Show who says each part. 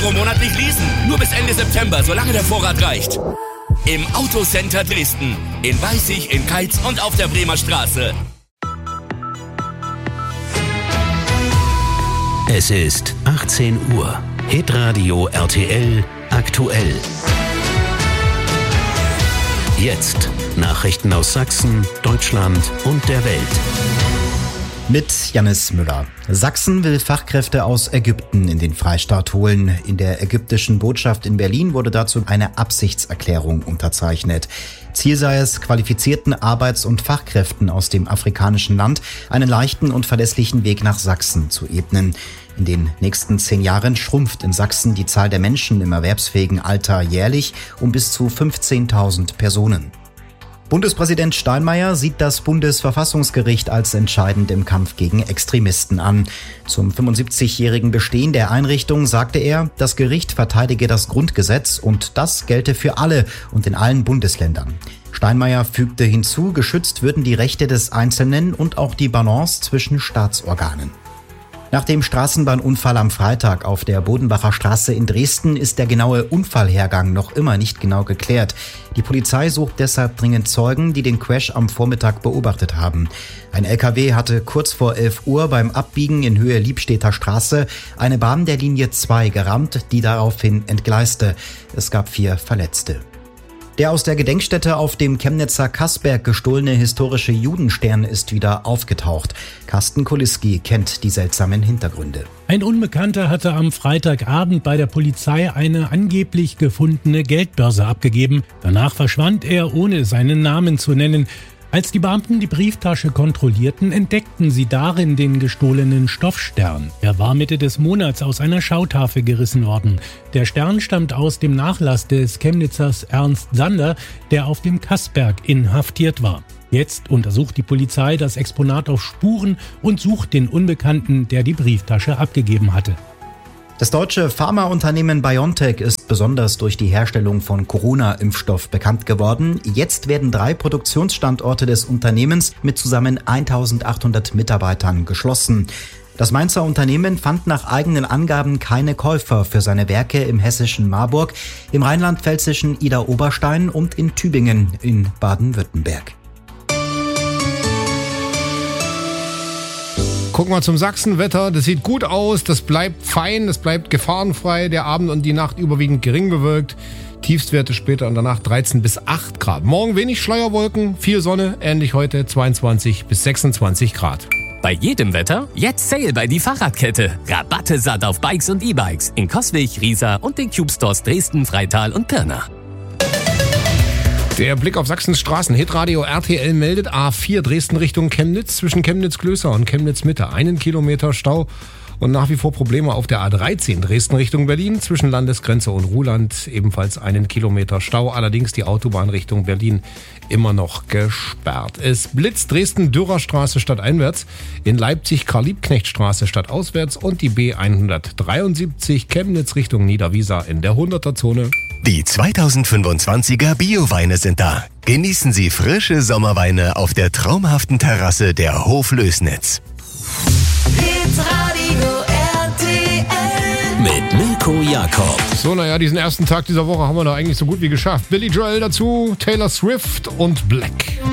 Speaker 1: € monatlich leasen. Nur bis Ende September, solange der Vorrat reicht. Im Autocenter Dresden. In Weißig, in Keitz und auf der Bremer Straße.
Speaker 2: Es ist 18 Uhr. Hitradio RTL aktuell. Jetzt Nachrichten aus Sachsen, Deutschland und der Welt.
Speaker 3: Mit Jannis Müller. Sachsen will Fachkräfte aus Ägypten in den Freistaat holen. In der ägyptischen Botschaft in Berlin wurde dazu eine Absichtserklärung unterzeichnet. Ziel sei es, qualifizierten Arbeits- und Fachkräften aus dem afrikanischen Land einen leichten und verlässlichen Weg nach Sachsen zu ebnen. In den nächsten 10 Jahren schrumpft in Sachsen die Zahl der Menschen im erwerbsfähigen Alter jährlich um bis zu 15.000 Personen. Bundespräsident Steinmeier sieht das Bundesverfassungsgericht als entscheidend im Kampf gegen Extremisten an. Zum 75-jährigen Bestehen der Einrichtung sagte er, das Gericht verteidige das Grundgesetz und das gelte für alle und in allen Bundesländern. Steinmeier fügte hinzu, geschützt würden die Rechte des Einzelnen und auch die Balance zwischen Staatsorganen. Nach dem Straßenbahnunfall am Freitag auf der Bodenbacher Straße in Dresden ist der genaue Unfallhergang noch immer nicht genau geklärt. Die Polizei sucht deshalb dringend Zeugen, die den Crash am Vormittag beobachtet haben. Ein LKW hatte kurz vor 11 Uhr beim Abbiegen in Höhe Liebstedter Straße eine Bahn der Linie 2 gerammt, die daraufhin entgleiste. Es gab 4 Verletzte. Der aus der Gedenkstätte auf dem Chemnitzer Kassberg gestohlene historische Judenstern ist wieder aufgetaucht. Carsten Kuliski kennt die seltsamen Hintergründe.
Speaker 4: Ein Unbekannter hatte am Freitagabend bei der Polizei eine angeblich gefundene Geldbörse abgegeben. Danach verschwand er, ohne seinen Namen zu nennen. Als die Beamten die Brieftasche kontrollierten, entdeckten sie darin den gestohlenen Stoffstern. Er war Mitte des Monats aus einer Schautafel gerissen worden. Der Stern stammt aus dem Nachlass des Chemnitzers Ernst Sander, der auf dem Kassberg inhaftiert war. Jetzt untersucht die Polizei das Exponat auf Spuren und sucht den Unbekannten, der die Brieftasche abgegeben hatte.
Speaker 3: Das deutsche Pharmaunternehmen BioNTech ist besonders durch die Herstellung von Corona-Impfstoff bekannt geworden. Jetzt werden 3 Produktionsstandorte des Unternehmens mit zusammen 1.800 Mitarbeitern geschlossen. Das Mainzer Unternehmen fand nach eigenen Angaben keine Käufer für seine Werke im hessischen Marburg, im rheinland-pfälzischen Idar-Oberstein und in Tübingen in Baden-Württemberg.
Speaker 5: Gucken wir zum Sachsenwetter. Das sieht gut aus, das bleibt fein, das bleibt gefahrenfrei. Der Abend und die Nacht überwiegend gering bewölkt. Tiefstwerte später in der Nacht 13 bis 8 Grad. Morgen wenig Schleierwolken, viel Sonne, ähnlich heute 22 bis 26 Grad.
Speaker 6: Bei jedem Wetter jetzt Sale bei die Fahrradkette. Rabatte satt auf Bikes und E-Bikes in Coswig, Riesa und den Cube Stores Dresden, Freital und Pirna.
Speaker 5: Der Blick auf Sachsens Straßen. Hitradio RTL meldet A4 Dresden Richtung Chemnitz zwischen Chemnitz-Klößer und Chemnitz-Mitte. 1 Kilometer Stau und nach wie vor Probleme auf der A13 Dresden Richtung Berlin zwischen Landesgrenze und Ruhland. Ebenfalls 1 Kilometer Stau. Allerdings die Autobahn Richtung Berlin immer noch gesperrt. Es blitzt Dresden-Dürerstraße stadteinwärts, in Leipzig Karl-Liebknecht-Straße stadtauswärts und die B173 Chemnitz Richtung Niederwiesa in der 100er-Zone.
Speaker 7: Die 2025er Bio-Weine sind da. Genießen Sie frische Sommerweine auf der traumhaften Terrasse der Hoflößnitz.
Speaker 2: Mit Mirko Jakob.
Speaker 5: So, diesen ersten Tag dieser Woche haben wir da eigentlich so gut wie geschafft. Billy Joel dazu, Taylor Swift und Black.